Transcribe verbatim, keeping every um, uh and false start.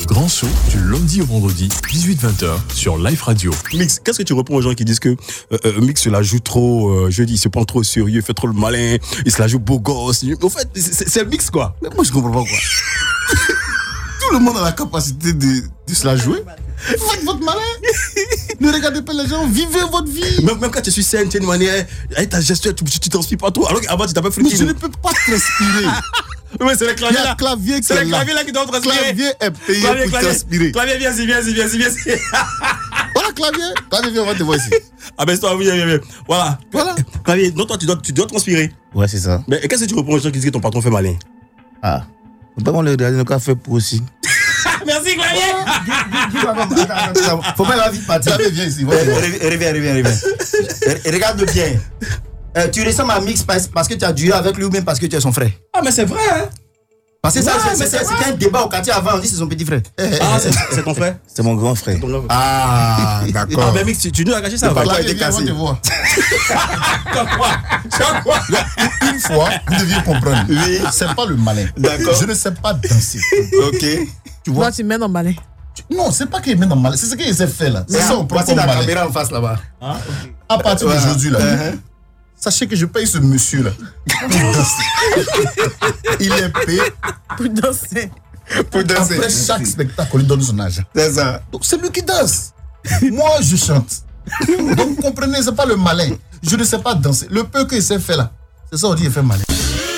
grand show du lundi au vendredi, dix-huit vingt heures sur Live Radio. Mix, qu'est-ce que tu réponds aux gens qui disent que euh, euh, Mix se la joue trop, euh, je dis, il se prend trop au sérieux, il fait trop le malin, il se la joue beau gosse. En fait, c'est, c'est le Mix quoi. Mais moi je comprends pas quoi. Tout le monde a la capacité de, de se la jouer. Faites votre malin. Ne regardez pas les gens, vivez votre vie. Même, même quand tu suis scène, tu as une manière, avec ta gestuelle, tu, tu, tu transpires pas trop. Alors qu'avant tu t'appelles Mais Flicky. je ne peux pas transpirer. Ouais, c'est le Il clavier y a là. le clavier qui C'est est le là. clavier là qui doit transpirer. Clavier est payé Clavier, pour clavier. transpirer. Clavier, viens ici, viens ici, viens ici, viens ici. Voilà clavier. Clavier, viens, on va te voir ici. Ah ben c'est toi, viens, viens, viens. Voilà. Voilà. Clavier, non, toi tu dois, tu dois transpirer. Ouais, c'est ça. Mais qu'est-ce que tu réponds aux gens qui disent que ton patron fait malin? Ah. Faut pas qu'on le regarde, on fait pour aussi. Merci Clavier. Faut pas la vie partir. Clavier, viens ici. Reviens, reviens, reviens. Regarde bien. Euh, tu ressembles à Mix parce, parce que tu as duré avec lui ou même parce que tu es son frère? Ah mais c'est vrai hein. Parce que ça, Ouais, c'est, mais c'est, c'est c'était un débat au quartier avant, on dit c'est son petit frère. Ah c'est, c'est ton frère. C'est mon grand frère. C'est ton frère. Ah, d'accord. Ah ben Mix, tu, tu nous as caché ça. pas va. toi. Clavier, viens, on va te voir. Comme quoi? Comme quoi? Une fois, vous deviez comprendre. Oui. C'est pas le malin. D'accord. Je ne sais pas danser. Ok. Tu vois? Toi, tu mets dans le balai. Non, c'est pas qu'il met dans le malin. C'est ce qu'il s'est fait là. C'est ça, on prend Voici comme la malin. caméra en face là-bas. À partir Voilà. d'aujourd'hui là. Uh-huh. Sachez que je paye ce monsieur là. Pour danser. Il est payé. Pour danser. Pour danser. Après chaque spectacle, on lui donne son argent. C'est ça. Donc c'est lui qui danse. Moi, je chante. Donc comprenez, c'est pas le malin. Je ne sais pas danser. Le peu qu'il s'est fait là, c'est ça on dit il fait malin.